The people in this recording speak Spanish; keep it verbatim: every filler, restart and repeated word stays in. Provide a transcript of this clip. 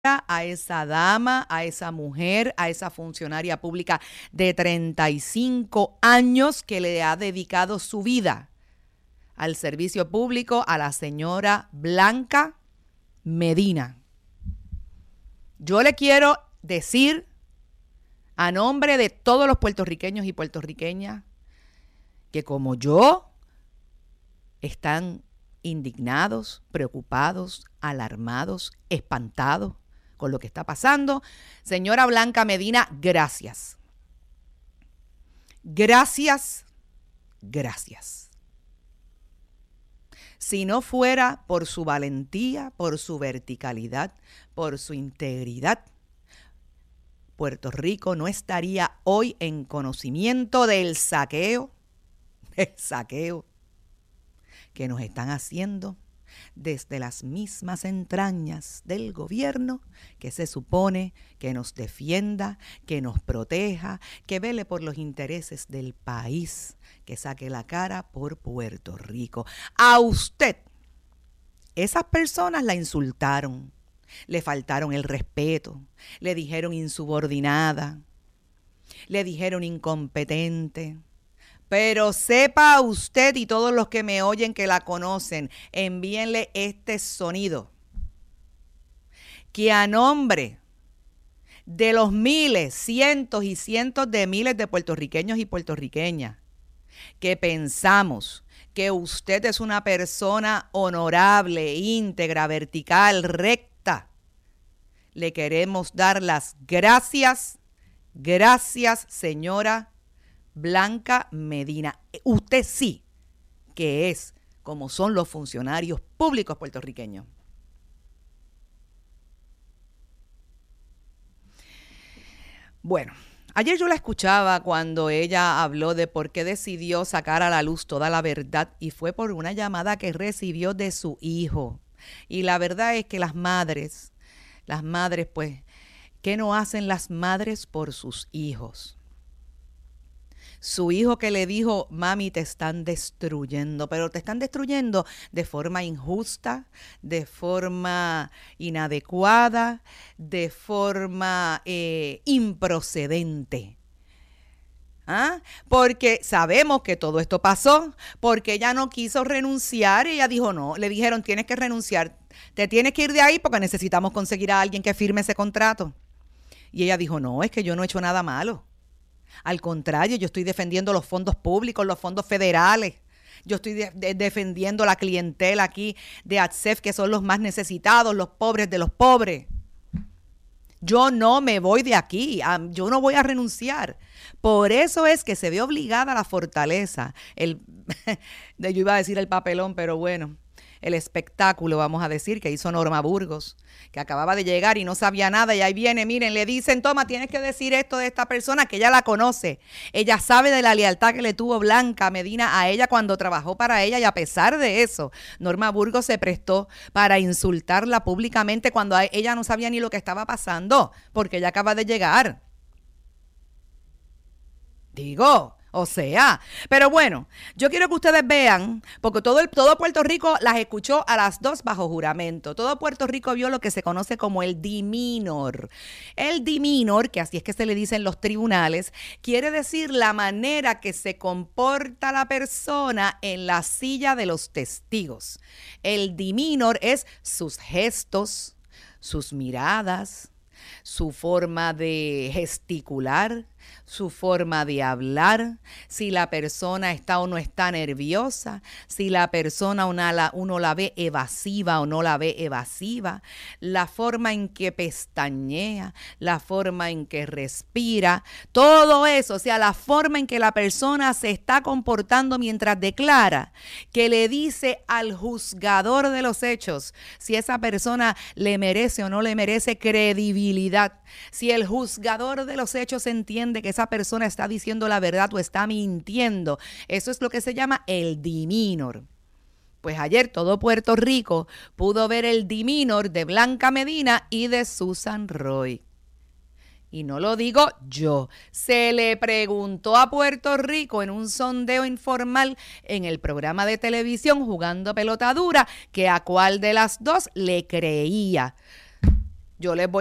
a esa dama, a esa mujer, a esa funcionaria pública de treinta y cinco años que le ha dedicado su vida al servicio público, a la señora Blanca Medina. Yo le quiero decir a nombre de todos los puertorriqueños y puertorriqueñas que como yo están indignados, preocupados, alarmados, espantados con lo que está pasando. Señora Blanca Medina, gracias. Gracias, gracias. Si no fuera por su valentía, por su verticalidad, por su integridad, Puerto Rico no estaría hoy en conocimiento del saqueo, el saqueo que nos están haciendo desde las mismas entrañas del gobierno que se supone que nos defienda, que nos proteja, que vele por los intereses del país, que saque la cara por Puerto Rico. A usted, esas personas la insultaron, le faltaron el respeto, le dijeron insubordinada, le dijeron incompetente. Pero sepa usted y todos los que me oyen que la conocen, envíenle este sonido. Que a nombre de los miles, cientos y cientos de miles de puertorriqueños y puertorriqueñas que pensamos que usted es una persona honorable, íntegra, vertical, recta, le queremos dar las gracias, gracias, señora Blanca Medina. Usted sí que es como son los funcionarios públicos puertorriqueños. Bueno, ayer yo la escuchaba cuando ella habló de por qué decidió sacar a la luz toda la verdad y fue por una llamada que recibió de su hijo. Y la verdad es que las madres, las madres pues, ¿qué no hacen las madres por sus hijos? Su hijo que le dijo, mami, te están destruyendo, pero te están destruyendo de forma injusta, de forma inadecuada, de forma eh, improcedente. ¿Ah? Porque sabemos que todo esto pasó, porque ella no quiso renunciar, ella dijo no, le dijeron tienes que renunciar, te tienes que ir de ahí porque necesitamos conseguir a alguien que firme ese contrato. Y ella dijo no, es que yo no he hecho nada malo. Al contrario, yo estoy defendiendo los fondos públicos, los fondos federales. Yo estoy de- de- defendiendo la clientela aquí de A T S E F, que son los más necesitados, los pobres de los pobres. Yo no me voy de aquí, yo no voy a renunciar. Por eso es que se ve obligada la fortaleza. El, yo iba a decir el papelón, pero bueno, el espectáculo, vamos a decir, que hizo Norma Burgos, que acababa de llegar y no sabía nada, y ahí viene, miren, le dicen, toma, tienes que decir esto de esta persona, que ella la conoce, ella sabe de la lealtad que le tuvo Blanca Medina a ella cuando trabajó para ella, y a pesar de eso, Norma Burgos se prestó para insultarla públicamente cuando ella no sabía ni lo que estaba pasando, porque ella acaba de llegar. Digo, o sea, pero bueno, yo quiero que ustedes vean, porque todo, el, todo Puerto Rico las escuchó a las dos bajo juramento. Todo Puerto Rico vio lo que se conoce como el diminor. El diminor, que así es que se le dice en los tribunales, quiere decir la manera que se comporta la persona en la silla de los testigos. El diminor es sus gestos, sus miradas, su forma de gesticular, su forma de hablar, si la persona está o no está nerviosa, si la persona una la, uno la ve evasiva o no la ve evasiva, la forma en que pestañea, la forma en que respira, todo eso, o sea, la forma en que la persona se está comportando mientras declara, que le dice al juzgador de los hechos si esa persona le merece o no le merece credibilidad. Si el juzgador de los hechos entiende que esa persona está diciendo la verdad o está mintiendo, eso es lo que se llama el diminor. Pues ayer todo Puerto Rico pudo ver el diminor de Blanca Medina y de Susan Roy. Y no lo digo yo, se le preguntó a Puerto Rico en un sondeo informal en el programa de televisión Jugando Pelota Dura que a cuál de las dos le creía. Yo les voy